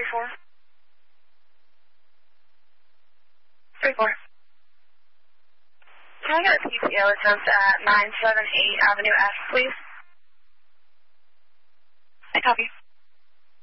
34. 34. Can I get a PTO attempt at 978 Avenue F, please? I copy.